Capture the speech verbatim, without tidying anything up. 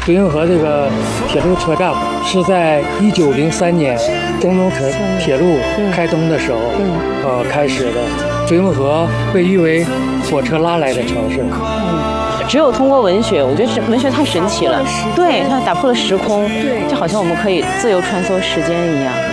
追运河这个铁路车站是在一九零三年中东铁铁路开通的时候，嗯、呃开始的。追运河被誉为火车拉来的城市。 嗯，只有通过文学，我觉得这文学太神奇了。对，它打破了时空，对，就好像我们可以自由穿梭时间一样。